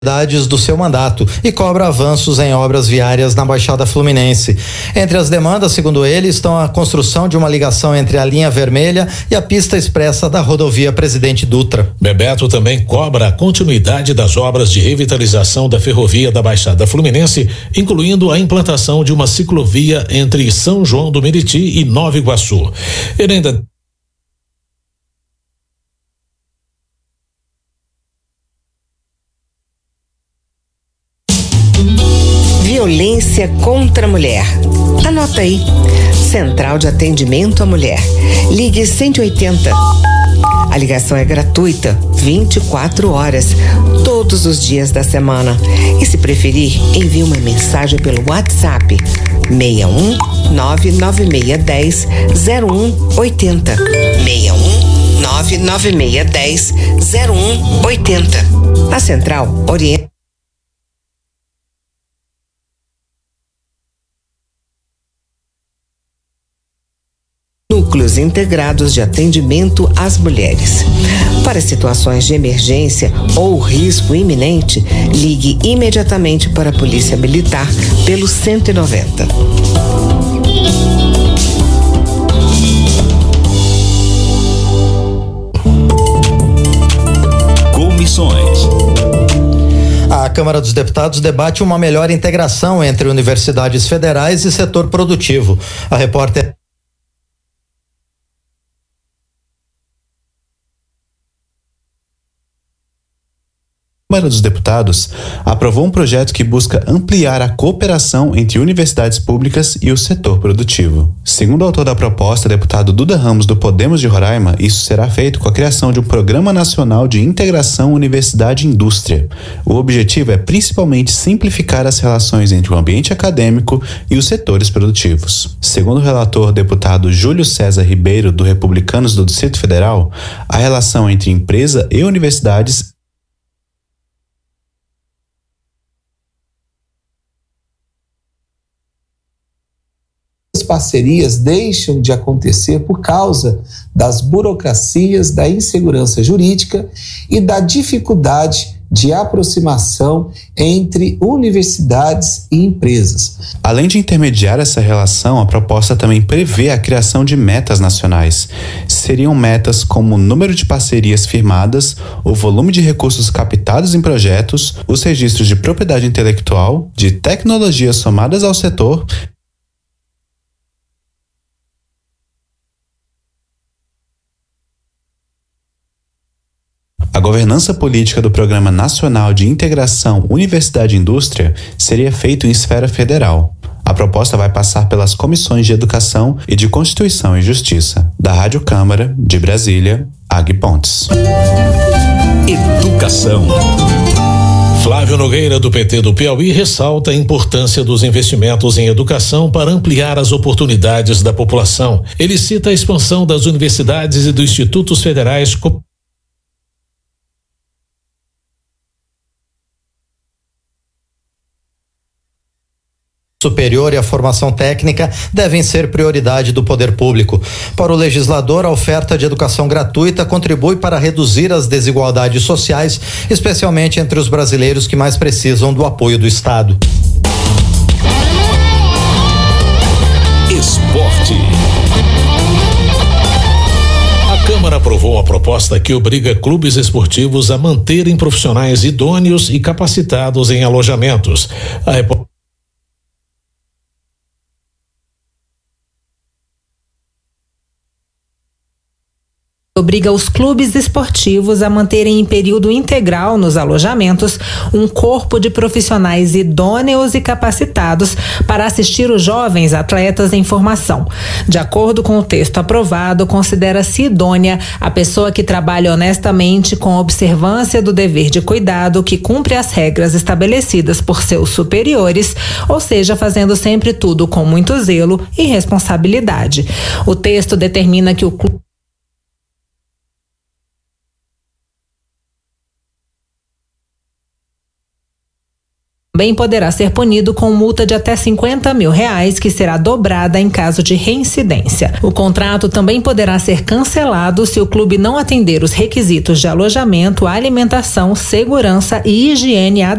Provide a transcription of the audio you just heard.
do seu mandato e cobra avanços em obras viárias na Baixada Fluminense. Entre as demandas, segundo ele, estão a construção de uma ligação entre a linha vermelha e a pista expressa da rodovia Presidente Dutra. Bebeto também cobra a continuidade das obras de revitalização da ferrovia da Baixada Fluminense, incluindo a implantação de uma ciclovia entre São João do Meriti e Nova Iguaçu. Ele ainda Violência contra a mulher. Anota aí. Central de Atendimento à Mulher. Ligue 180. A ligação é gratuita, 24 horas, todos os dias da semana. E se preferir, envie uma mensagem pelo WhatsApp 61 99610 0180. 61 99610 0180. A Central orienta. Núcleos integrados de atendimento às mulheres. Para situações de emergência ou risco iminente, ligue imediatamente para a Polícia Militar pelo 190. Comissões. A Câmara dos Deputados debate uma melhor integração entre universidades federais e setor produtivo. A repórter A Câmara dos Deputados aprovou um projeto que busca ampliar a cooperação entre universidades públicas e o setor produtivo. Segundo o autor da proposta, deputado Duda Ramos, do Podemos de Roraima, isso será feito com a criação de um Programa Nacional de Integração Universidade-Indústria. O objetivo é principalmente simplificar as relações entre o ambiente acadêmico e os setores produtivos. Segundo o relator, deputado Júlio César Ribeiro, do Republicanos do Distrito Federal, a relação entre empresa e universidades parcerias deixam de acontecer por causa das burocracias, da insegurança jurídica e da dificuldade de aproximação entre universidades e empresas. Além de intermediar essa relação, a proposta também prevê a criação de metas nacionais. Seriam metas como o número de parcerias firmadas, o volume de recursos captados em projetos, os registros de propriedade intelectual, de tecnologias somadas ao setor, a governança política do Programa Nacional de Integração Universidade-Indústria seria feita em esfera federal. A proposta vai passar pelas comissões de Educação e de Constituição e Justiça. Da Rádio Câmara, de Brasília, Agui Pontes. Educação. Flávio Nogueira, do PT do Piauí, ressalta a importância dos investimentos em educação para ampliar as oportunidades da população. Ele cita a expansão das universidades e dos institutos federais superior e a formação técnica devem ser prioridade do poder público. Para o legislador, a oferta de educação gratuita contribui para reduzir as desigualdades sociais, especialmente entre os brasileiros que mais precisam do apoio do Estado. Esporte. A Câmara aprovou a proposta que obriga clubes esportivos a manterem profissionais idôneos e capacitados em alojamentos. Obriga os clubes esportivos a manterem em período integral nos alojamentos um corpo de profissionais idôneos e capacitados para assistir os jovens atletas em formação. De acordo com o texto aprovado, considera-se idônea a pessoa que trabalha honestamente com observância do dever de cuidado, que cumpre as regras estabelecidas por seus superiores, ou seja, fazendo sempre tudo com muito zelo e responsabilidade. O texto determina que o clube também poderá ser punido com multa de até R$50 mil, que será dobrada em caso de reincidência. O contrato também poderá ser cancelado se o clube não atender os requisitos de alojamento, alimentação, segurança e higiene